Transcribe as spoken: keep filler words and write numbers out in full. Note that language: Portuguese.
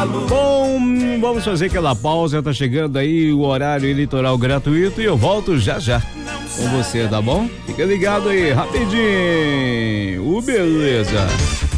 Bom, vamos fazer aquela pausa, tá chegando aí o horário eleitoral gratuito e eu volto já já com você, tá bom? Fica ligado aí, rapidinho. Uh, beleza.